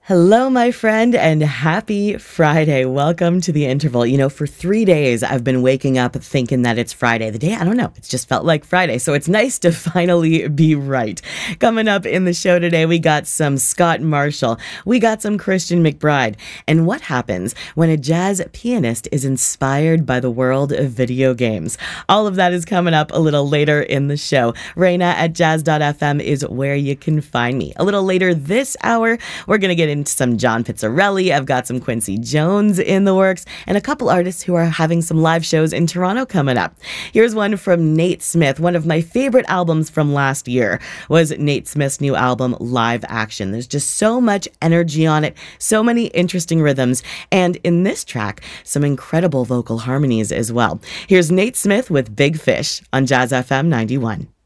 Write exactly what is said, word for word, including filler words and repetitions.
Hello, my friend, and happy Friday. Welcome to the interval. You know, for three days, I've been waking up thinking that it's Friday. The day, I don't know, it's just felt like Friday. So it's nice to finally be right. Coming up in the show today, we got some Scott Marshall. We got some Christian McBride. And what happens when a jazz pianist is inspired by the world of video games? All of that is coming up a little later in the show. Raina at jazz dot f m is where you can find me. A little later this hour, we're going to get into some John Pizzarelli. I've got some Quincy Jones in the works and a couple artists who are having some live shows in Toronto coming up. Here's one from Nate Smith. One of my favorite albums from last year was Nate Smith's new album, Live Action. There's just so much energy on it, so many interesting rhythms, and in this track, some incredible vocal harmonies as well. Here's Nate Smith with Big Fish on Jazz F M ninety-one.